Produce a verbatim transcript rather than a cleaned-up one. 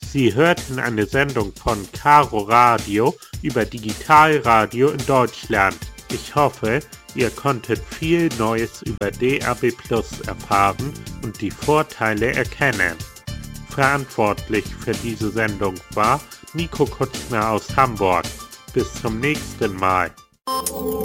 Sie hörten eine Sendung von Caro Radio über Digitalradio in Deutschland. Ich hoffe, ihr konntet viel Neues über D A B Plus erfahren und die Vorteile erkennen. Verantwortlich für diese Sendung war Nico Kutzner aus Hamburg. Bis zum nächsten Mal.